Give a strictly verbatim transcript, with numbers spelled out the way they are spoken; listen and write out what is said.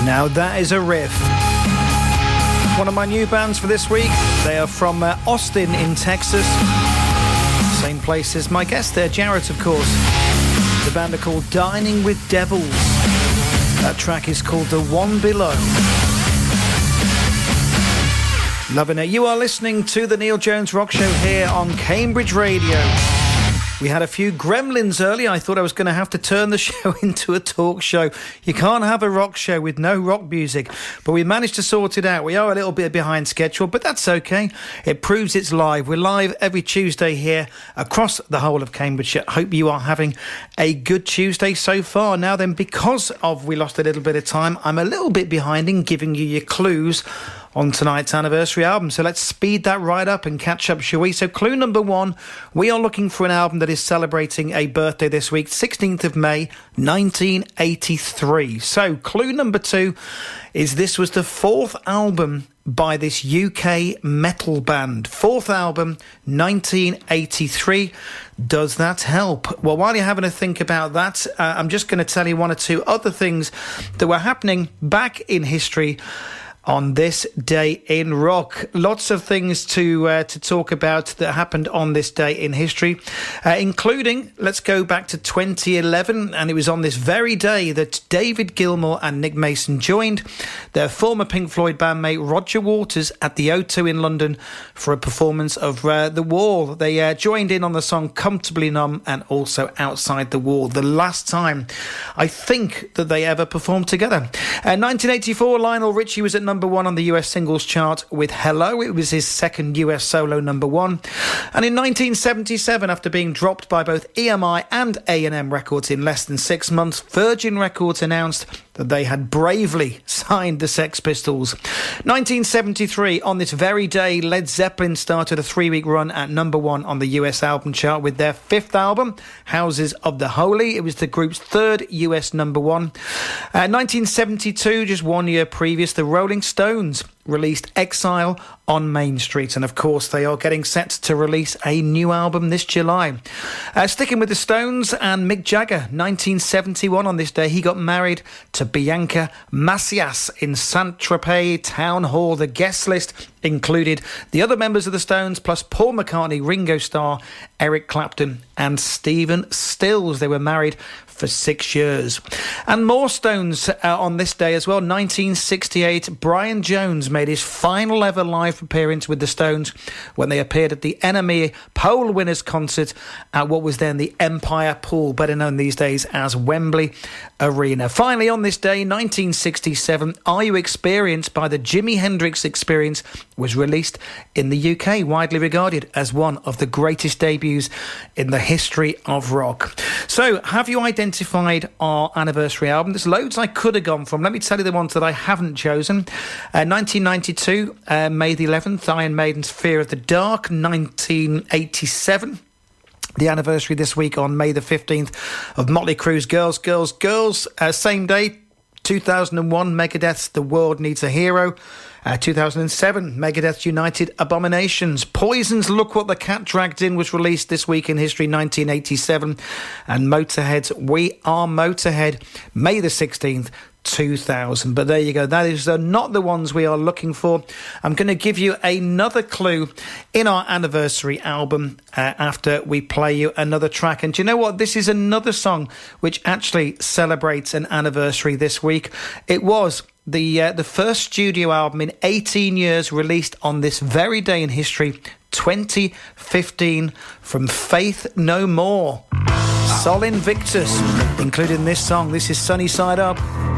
Now that is a riff. One of my new bands for this week. They are from uh, Austin in Texas. Same place as my guest there, Jarrett, of course. The band are called Dining with Devils. That track is called The One Below. Loving it. You are listening to the Neil Jones Rock Show here on Cambridge Radio. We had a few gremlins earlier. I thought I was going to have to turn the show into a talk show. You can't have a rock show with no rock music. But we managed to sort it out. We are a little bit behind schedule, but that's okay. It proves it's live. We're live every Tuesday here across the whole of Cambridgeshire. Hope you are having a good Tuesday so far. Now then, because of we lost a little bit of time, I'm a little bit behind in giving you your clues on tonight's anniversary album. So let's speed that right up and catch up, shall we? So clue number one, we are looking for an album that is celebrating a birthday this week, sixteenth of May, nineteen eighty-three. So clue number two is this was the fourth album by this U K metal band. Fourth album, nineteen eighty-three. Does that help? Well, while you're having a think about that, uh, I'm just going to tell you one or two other things that were happening back in history on this day in rock. Lots of things to uh, to talk about that happened on this day in history, uh, including, let's go back to twenty eleven, and it was on this very day that David Gilmour and Nick Mason joined their former Pink Floyd bandmate Roger Waters at the O two in London for a performance of uh, The Wall. They uh, joined in on the song Comfortably Numb and also Outside the Wall, the last time I think that they ever performed together. Uh, nineteen eighty-four, Lionel Richie was at number number one on the U S singles chart with Hello. It was his second U S solo number one. And in nineteen seventy-seven, after being dropped by both E M I and A and M Records in less than six months, Virgin Records announced that they had bravely signed the Sex Pistols. nineteen seventy-three, on this very day, Led Zeppelin started a three-week run at number one on the U S album chart with their fifth album, Houses of the Holy. It was the group's third U S number one. Uh, nineteen seventy-two, just one year previous, the Rolling Stones released Exile on Main Street, and of course they are getting set to release a new album this July. Uh, sticking with the Stones and Mick Jagger, nineteen seventy-one, on this day he got married to Bianca Macias in Saint-Tropez Town Hall. The guest list included the other members of the Stones plus Paul McCartney, Ringo Starr, Eric Clapton and Stephen Stills. They were married for six years. And more Stones uh, on this day as well. nineteen sixty-eight, Brian Jones made his final ever live appearance with the Stones when they appeared at the N M E Pole Winners concert at what was then the Empire Pool, better known these days as Wembley Arena. Finally, on this day, nineteen sixty-seven, Are You Experienced by the Jimi Hendrix Experience was released in the U K, widely regarded as one of the greatest debuts in the history of rock. So, have you identified our anniversary album? There's loads I could have gone from. Let me tell you the ones that I haven't chosen. Uh, nineteen ninety-two, uh, May the eleventh, Iron Maiden's Fear of the Dark. nineteen eighty-seven, the anniversary this week on May the fifteenth of Motley Crue's Girls, Girls, Girls. Uh, same day, two thousand one, Megadeth's The World Needs a Hero. Uh, two thousand seven, Megadeth's United Abominations. Poison's Look What the Cat Dragged In was released this week in history, nineteen eighty-seven. And Motorhead's We Are Motorhead, May the sixteenth, two thousand. But there you go. That is uh, not the ones we are looking for. I'm going to give you another clue in our anniversary album uh, after we play you another track. And do you know what? This is another song which actually celebrates an anniversary this week. It was the uh, the first studio album in eighteen years released on this very day in history, twenty fifteen, from Faith No More. Sol Invictus, including this song. This is Sunny Side Up.